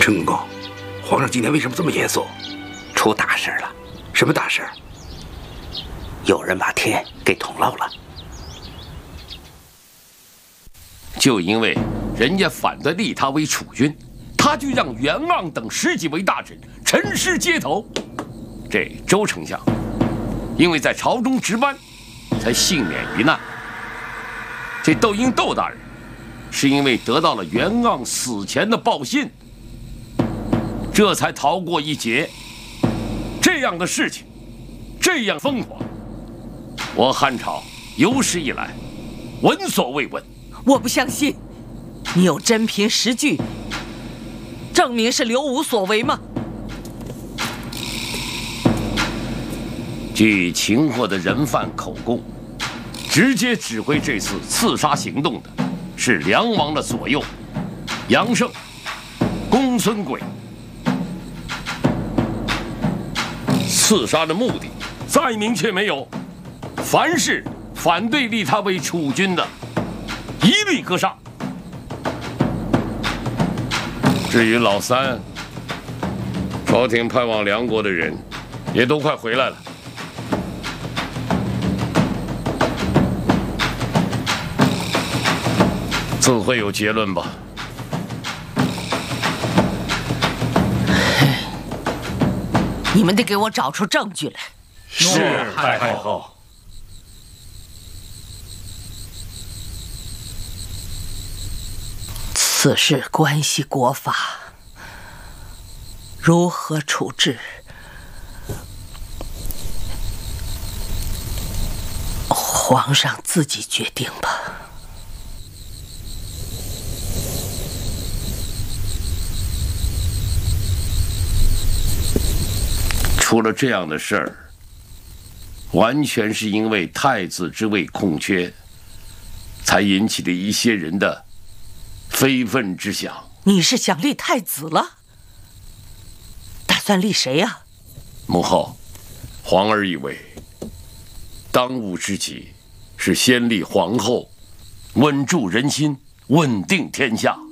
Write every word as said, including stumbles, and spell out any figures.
陈公公，皇上今天为什么这么严肃？ 出大事了！ 什么大事？ 有人把天给捅漏了。 就因为人家反对立他为储君，他就让袁盎等十几位大臣陈尸街头。这周丞相因为在朝中值班，才幸免于难。这窦婴窦大人是因为得到了袁盎死前的报信，这才逃过一劫。这样的事情，这样疯狂，我汉朝有史以来闻所未闻。 我不相信，你有真凭实据证明是刘武所为吗？ 据擒获的人犯口供，直接指挥这次刺杀行动的是梁王的左右杨胜、公孙轨。刺杀的目的再明确没有，凡是反对立他为储君的，一律格杀。至于老三，朝廷派往梁国的人也都快回来了。自会有结论吧。 你们得给我找出证据来。 是，太后。 此事关系国法，如何处置，皇上自己决定吧。 出了这样的事儿，完全是因为太子之位空缺，才引起的一些人的非分之想。 你是想立太子了？打算立谁呀？ 母后，皇儿以为，当务之急是先立皇后，稳住人心，稳定天下。